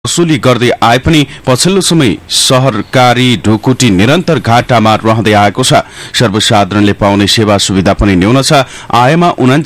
वसुली गर्दै आए पनि पछिल्लो समय सरकारी ढुकुटी निरन्तर घाटामा रहँदै आएको छ। सर्वसाधारणले पाउने सेवा सुविधा पनि न्यून छ। आयमा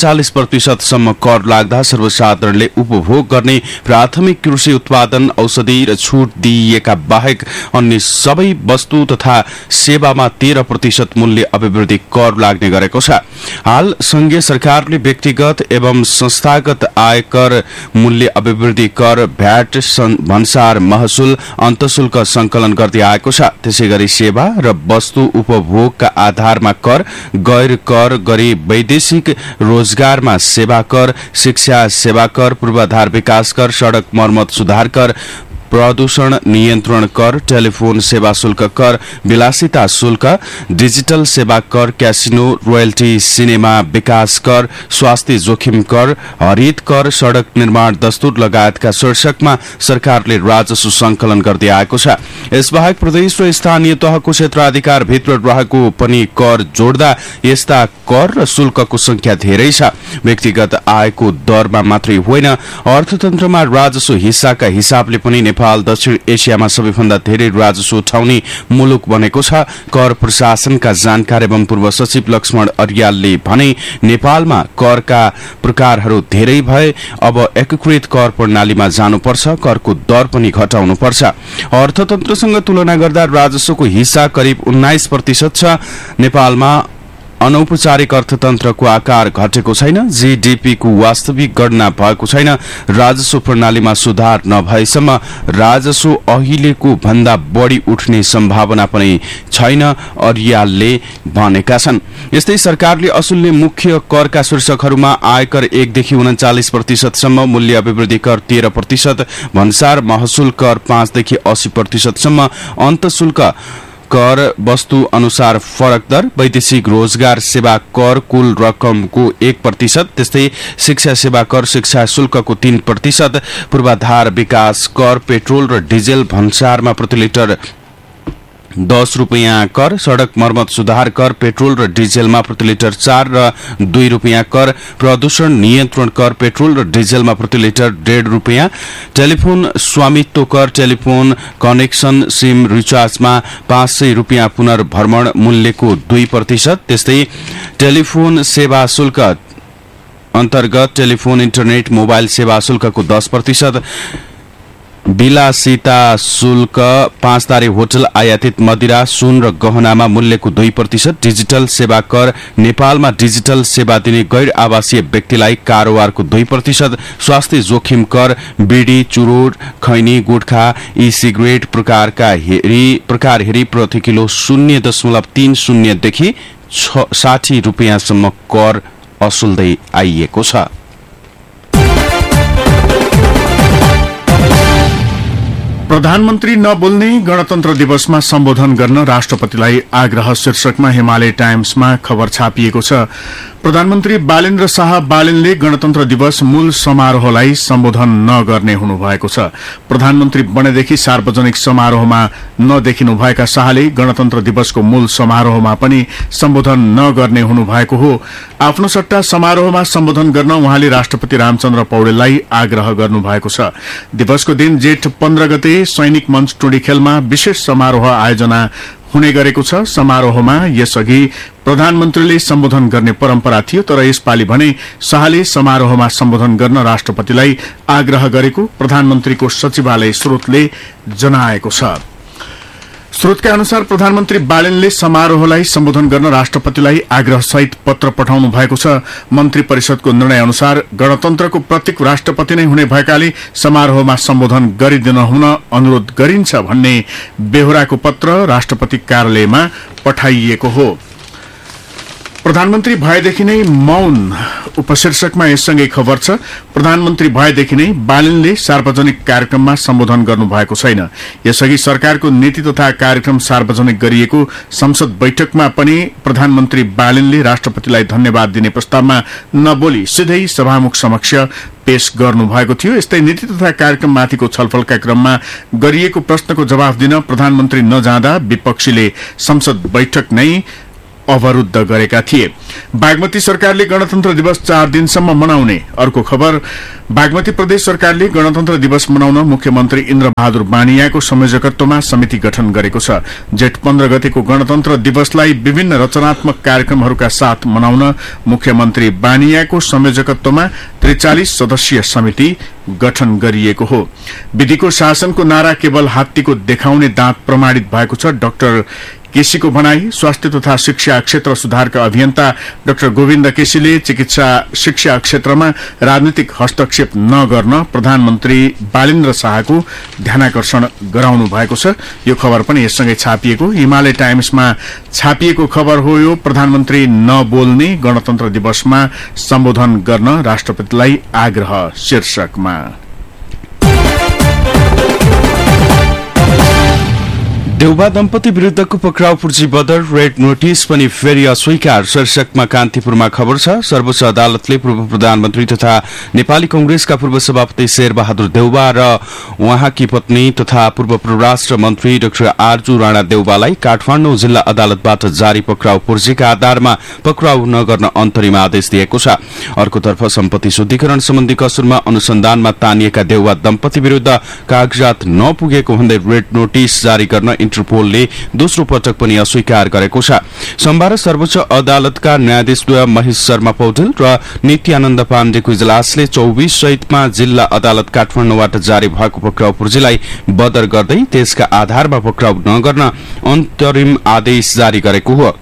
39% सम्म कर लाग्दा सर्वसाधारणले उपभोग गर्ने प्राथमिक कृषि उत्पादन, औषधि र छुट दिइएका बाहेक अन्य सबै वस्तु तथा सेवामा 13% मूल्य अभिवृद्धि कर लाग्ने गरेको छ। हाल संघीय सरकारले व्यक्तिगत एवं संस्थागत आयकर, मूल्य अभिवृद्धि कर, भ्याट, भन्सार महसुल, अन्तशुल्क संकलन गर्दै आएको छ। त्यसैगरी सेवा र वस्तु उपभोगका आधारमा कर, गैर कर गरी वैदेशिक रोजगारमा सेवा कर, शिक्षा सेवा कर, पूर्वाधार विकास कर, सड़क मर्मत सुधार कर, प्रदूषण नियन्त्रण कर, टेलिफोन सेवा शुल्क कर, विलासिता शुल्क, डिजिटल सेवा कर, क्यासिनो रोयल्टी, सिनेमा विकास कर, स्वास्थ्य जोखिम कर, हरित कर, सड़क निर्माण दस्तुर लगायतका शीर्षकमा सरकारले राजस्व संकलन गर्दै आएको छ। यसबाहेक प्रदेश र स्थानीय तहको क्षेत्राधिकार भित्र रहेको पनि कर जोड्दा यस्ता कर र शुल्कको संख्या धेरै छ। व्यक्तिगत आयको दरमा मात्रै होइन, अर्थतन्त्रमा राजस्व हिस्साका हिसाबले पनि नेपाल दक्षिण एसियामा सबैभन्दा धेरै राजस्व उठाउने मुलुक बनेको छ। कर प्रशासनका जानकार एवं पूर्व सचिव लक्ष्मण अर्यालले भने नेपालमा करका प्रकारहरू धेरै भए अब एकीकृत कर प्रणालीमा जानुपर्छ, करको दर पनि घटाउनुपर्छ। अर्थतन्त्रसँग तुलना गर्दा राजस्वको हिस्सा करिब 19% छ। नेपालमा अनौपचारिक अर्थतन्त्रको आकार घटेको छैन, जीडीपी को वास्तविक गणना भएको छैन। राजस्व प्रणालीमा सुधार नभएसम्म राजस्व अहिलेको भन्दा बढी उठ्ने सम्भावना पनि छैन, अर्यालले भनेका छन्। यस्तै सरकारले असुल्ने मुख्य करका शीर्षकहरूमा आयकर 1 देखि 39% सम्म, मूल्य अभिवृद्धि कर 13%, भन्सार महसुल कर 5 देखि 80% सम्म, अन्तशुल्क कर वस्तु अनुसार फरक दर, वैदेशिक रोजगार सेवा कर कुल रकमको 1%, त्यस्तै शिक्षा सेवा कर, शिक्षा शुल्कको 3%, पूर्वाधार विकास कर, पेट्रोल र डिजेल भन्सारमा प्रति लिटर 10 रुपियाँ कर, सड़क मर्मत सुधार कर, पेट्रोल र डिजेलमा प्रति लिटर 4 र 2 रुपियाँ कर, प्रदूषण नियन्त्रण कर, पेट्रोल र डिजेलमा प्रति लिटर 1.5 रुपियाँ, टेलिफोन स्वामित्व कर, टेलिफोन कनेक्सन सिम रिचार्जमा 500 रुपियाँ पुनर्भ्रमण मूल्यको 2%, त्यस्तै टेलिफोन सेवा शुल्क अन्तर्गत टेलिफोन, इन्टरनेट, मोबाइल सेवा शुल्कको 10%, विलासिता शुल्क, 5 तारे होटल, आयातित मदिरा, सुन र गहनामा मूल्यको 2%, डिजिटल सेवा कर, नेपालमा डिजिटल सेवा दिने गैर आवासीय व्यक्तिलाई कारोबारको 2%, स्वास्थ्य जोखिम कर, बीडी, चुरोट, खैनी, गुटखा, ई सिगरेट प्रकार हेरी प्रति किलो 0.30 देखि 60 रुपियाँसम्म कर असुल्दै आइएको छ। प्रधानमन्त्री नबोल्ने गणतन्त्र दिवसमा सम्बोधन गर्न राष्ट्रपतिलाई आग्रह शीर्षकमा हिमालय टाइम्समा खबर छापिएको छ। प्रधानमन्त्री बालेन्द्र शाह बालेनले गणतन्त्र दिवस मूल समारोहलाई सम्बोधन नगर्ने हुनुभएको छ। प्रधानमन्त्री बनेदेखि सार्वजनिक समारोहमा नदेखिनु भएका शाहले गणतन्त्र दिवसको मूल समारोहमा पनि सम्बोधन नगर्ने हुनुभएको हो। आफ्नो सट्टा समारोहमा सम्बोधन गर्न उहाँले राष्ट्रपति रामचन्द्र पौडेललाई आग्रह गर्नुभएको छ। दिवसको दिन जेठ 15 गते सैनिक मञ्च टुडी खेलमा विशेष समारोह आयोजना हुने गरेको छ। समारोहमा यसअघि प्रधानमन्त्रीले सम्बोधन गर्ने परम्परा थियो, तर यसपालि भने शाहले समारोहमा सम्बोधन गर्न राष्ट्रपतिलाई आग्रह गरेको प्रधानमन्त्रीको सचिवालय स्रोतले जनाएको छ। स्रोतका अनुसार प्रधानमन्त्री बालेनले समारोहलाई सम्बोधन गर्न राष्ट्रपतिलाई आग्रहसहित पत्र पठाउनु भएको छ। मन्त्री परिषदको निर्णय अनुसार गणतन्त्रको प्रतीक राष्ट्रपति नै हुने भएकाले समारोहमा सम्बोधन गरिदिन हुन अनुरोध गरिन्छ भन्ने बेहोराको पत्र राष्ट्रपति कार्यालयमा पठाइएको हो। प्रधानमन्त्री भएदेखि नै मौन उपशीर्षकमा यससँगै खबर छ। प्रधानमन्त्री भएदेखि नै बालेनले सार्वजनिक कार्यक्रममा सम्बोधन गर्नु भएको छैन। यसअघि सरकारको नीति तथा कार्यक्रम सार्वजनिक गरिएको संसद बैठकमा पनि प्रधानमन्त्री बालेनले राष्ट्रपतिलाई धन्यवाद दिने प्रस्तावमा नबोली सिधै सभामुख समक्ष पेश गर्नु भएको थियो। यस्तै नीति तथा कार्यक्रममाथिको छलफलका क्रममा गरिएको प्रश्नको जवाफ दिन प्रधानमन्त्री नजाँदा विपक्षीले संसद बैठक नै अवरुद्ध गरेका थिए। बागमती सरकारले गणतन्त्र दिवस 4 दिनसम्म मनाउने। अर्को खबर, बागमती प्रदेश सरकारले गणतन्त्र दिवस मनाउन मुख्यमन्त्री इन्द्रबहादुर बानियाको संयोजकत्वमा समिति गठन गरेको छ। जेठ 15 गतेको गणतन्त्र दिवसलाई विभिन्न रचनात्मक कार्यक्रमहरूका साथ मनाउन मुख्यमन्त्री बानियाको संयोजकत्वमा 43 सदस्यीय समिति गठन गरिएको हो। विधिको शासनको नारा केवल हात्तीको देखाउने दाँत प्रमाणित भएको छ। डाक्टर केसीको भनाई। स्वास्थ्य तथा शिक्षा क्षेत्र सुधारका अभियन्ता डाक्टर गोविन्द केसीले चिकित्सा शिक्षा क्षेत्रमा राजनीतिक हस्तक्षेप नगर्न प्रधानमन्त्री बालेन्द्र शाहको ध्यानाकर्षण गराउनु भएको छ। यो खबर पनि यससँगै छापिएको हिमालय टाइम्समा छापिएको खबर हो। यो प्रधानमन्त्री नबोल्ने, गणतन्त्र दिवसमा सम्बोधन गर्न राष्ट्रपतिलाई आग्रह शीर्षकमा। देउबा दम्पति विरूद्धको पक्राउ पूर्जी बदर, रेड नोटिस पनि फेरि अस्वीकार शीर्षकमा कान्तिपुरमा खबर छ। सर्वोच्च अदालतले पूर्व प्रधानमन्त्री तथा नेपाली कंग्रेसका पूर्व सभापति शेरबहादुर देउबा र उहाँकी पत्नी तथा पूर्व परराष्ट्र मन्त्री डाक्टर आरजू राणा देउबालाई काठमाडौँ जिल्ला अदालतबाट जारी पक्राउ पूर्जीका आधारमा पक्राउ नगर्न अन्तरिम आदेश दिएको छ। अर्कोतर्फ सम्पत्ति शुद्धिकरण सम्बन्धी कसुरमा अनुसन्धानमा तानिएका देउबा दम्पति विरूद्ध कागजात नपुगेको भन्दै रेड नोटिस जारी गर्न इन्टरपोलले दोस्रो पटक पनि अस्वीकार गरेको छ। सोमबार सर्वोच्च अदालतका न्यायाधीशद्वय महेश शर्मा पौडेल र नित्यानन्द पाण्डेको इजलासले 24 सहितमा जिल्ला अदालत काठमाडौँबाट जारी भएको पक्राउ पूर्जीलाई बदर गर्दै त्यसका आधारमा पक्राउ नगर्न अन्तरिम आदेश जारी गरेको हो।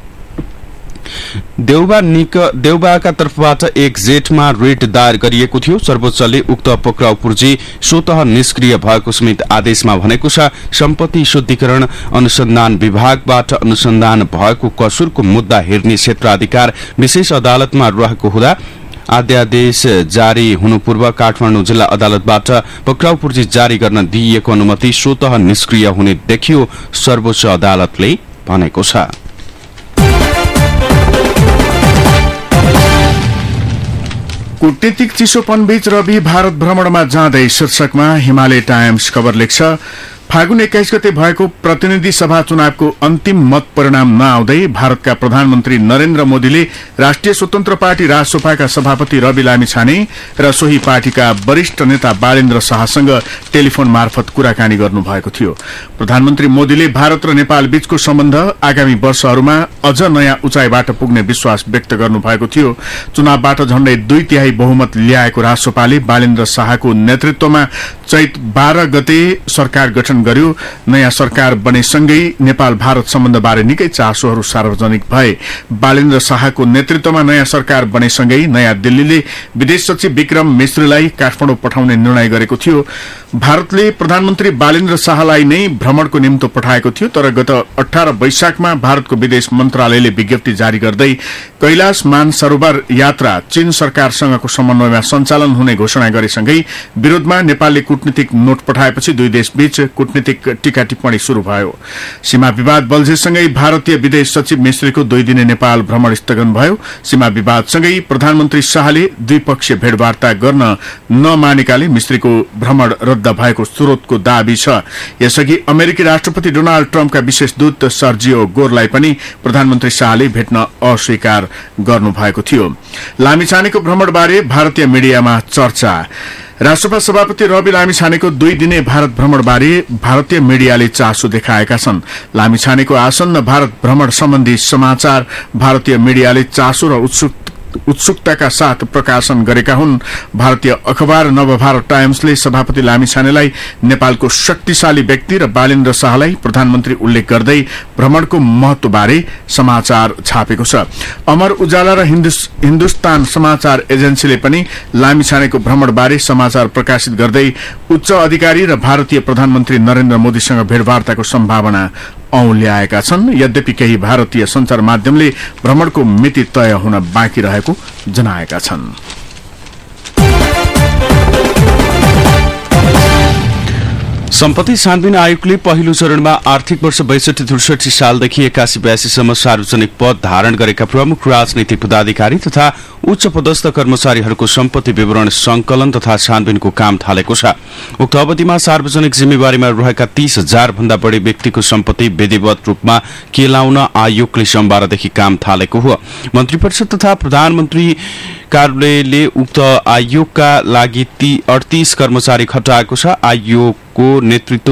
देउबाका तर्फबाट 1 जेठमा रिट दायर गरिएको थियो। सर्वोच्चले उक्त पक्राउ पूर्जी स्वतः निष्क्रिय भएको समेत आदेशमा भनेको छ। सम्पत्ति शुद्धिकरण अनुसन्धान विभागबाट अनुसन्धान भएको कसुरको मुद्दा हेर्ने क्षेत्राधिकार विशेष अदालतमा रहेको हुँदा अध्यादेश जारी हुनु पूर्व काठमाडौँ जिल्ला अदालतबाट पक्राउ पूर्जी जारी गर्न दिइएको अनुमति स्वतः निष्क्रिय हुने देखियो, सर्वोच्च अदालतले भनेको छ। कूटनीतिक चिसोपनबीच रवि भारत भ्रमणमा जाँदै शीर्षकमा हिमालय टाइम्स खबर लेख्छ। फागुन 21 गते भएको प्रतिनिधि सभा चुनावको अन्तिम मत परिणाम नआउँदै भारतका प्रधानमन्त्री नरेन्द्र मोदीले राष्ट्रिय स्वतन्त्र पार्टी राजसपाका सभापति रवि लामिछाने र सोही पार्टीका वरिष्ठ नेता बालेन्द्र शाहसँग टेलिफोन मार्फत कुराकानी गर्नुभएको थियो। प्रधानमन्त्री मोदीले भारत र नेपाल बीचको सम्बन्ध आगामी वर्षहरूमा अझ नयाँ उचाइबाट पुग्ने विश्वास व्यक्त गर्नुभएको थियो। चुनावबाट झण्डै 2/3 बहुमत ल्याएको राजसपाले बालेन्द्र शाहको नेतृत्वमा चैत 12 गते सरकार गठन गर्यो। नयाँ सरकार बनेसँगै नेपाल भारत सम्बन्धबारे निकै चासोहरू सार्वजनिक भए। बालेन्द्र शाहको नेतृत्वमा नयाँ सरकार बनेसँगै नयाँ दिल्लीले विदेश सचिव विक्रम मिश्रीलाई काठमाडौँ पठाउने निर्णय गरेको थियो। भारतले प्रधानमन्त्री बालेन्द्र शाहलाई नै भ्रमणको निम्तो पठाएको थियो, तर गत 18 वैशाखमा भारतको विदेश मन्त्रालयले विज्ञप्ति जारी गर्दै कैलाश मानसरोवर यात्रा चीन सरकारसँगको समन्वयमा सञ्चालन हुने घोषणा गरेसँगै विरोधमा नेपालले कूटनीतिक नोट पठाएपछि दुई देशबीच कूटनीतिक टीका टिप्पणी शुरू भयो। सीमा विवाद बल्झेसँगै भारतीय विदेश सचिव मिश्रीको 2 दिने नेपाल भ्रमण स्थगन भयो। सीमा विवादसँगै प्रधानमन्त्री शाहले द्विपक्षीय भेटवार्ता गर्न नमानेकाले मिश्रीको भ्रमण रद्द भएको स्रोतको दाबी छ। यसअघि अमेरिकी राष्ट्रपति डोनाल्ड ट्रम्पका विशेष दूत सर्जियो गोरलाई पनि प्रधानमन्त्री शाहले भेट्न अस्वीकार गर्नुभएको थियो। लामिछानेको भ्रमणबारे भारतीय मिडियामा चर्चा। राष्ट्रपति सभापति रवि लामिछानेको 2 दिने भारत भ्रमणबारे भारतीय मिडियाले चासो देखाएका छन्। लामिछानेको आसन्न भारत भ्रमण सम्बन्धी समाचार भारतीय मिडियाले चासो र उत्सुकताका साथ प्रकाशन गरेका हुन्। भारतीय अखबार नवभारत टाइम्सले सभापति लामिछानेलाई नेपालको शक्तिशाली व्यक्ति र बालेन्द्र शाहलाई प्रधानमन्त्री उल्लेख गर्दै भ्रमणको महत्वबारे समाचार छापेको छ। अमर उजाला र हिन्दुस्तान समाचार एजेन्सीले पनि लामिछानेको भ्रमणबारे समाचार प्रकाशित गर्दै उच्च अधिकारी र भारतीय प्रधानमन्त्री नरेन्द्र मोदीसँग भेटवार्ताको सम्भावना औल्याएका छन्। यद्यपि केही भारतीय सञ्चार माध्यमले भ्रमणको मिति तय हुन बाँकी रहेको जनाएका छन्। सम्पत्ति छानबिन आयोगले पहिलो चरणमा आर्थिक वर्ष 62-63 सालदेखि 81-82 सम्म सार्वजनिक पद धारण गरेका प्रमुख राजनैतिक पदाधिकारी तथा उच्च पदस्थ कर्मचारीहरूको सम्पत्ति विवरण संकलन तथा छानबिनको काम थालेको छ। उक्त अवधिमा सार्वजनिक जिम्मेवारीमा रहेका 30,000 भन्दा बढी व्यक्तिको सम्पत्ति विधिवत रूपमा केलाउन आयोगले सोमबारदेखि काम थालेको हो। मन्त्री परिषद तथा प्रधानमन्त्री कार्यालयले उक्त आयोगका लागि 38 कर्मचारी खटाएको छ। आयोगको नेतृत्व